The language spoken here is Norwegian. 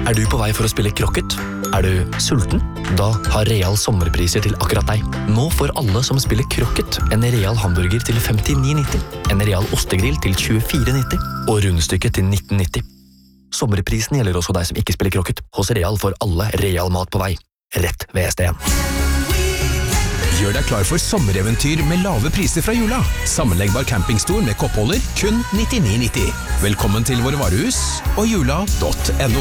Er du på vei for å spille krokket? Er du sulten? Da har Real sommerpriser til akkurat deg. Nå får alle som spiller krokket en Real hamburger til 59,90, en Real ostegrill til 24,90 og rundstykket til 19,90. Sommerprisen gjelder også deg som ikke spiller krokket. Hos Real får alle Real mat på vei. Rett ved STN. Gjør deg klar for sommereventyr med lave priser fra Jula. Sammenleggbar campingstol med koppholder, kun 99,90. Velkommen til våre varehus og jula.no.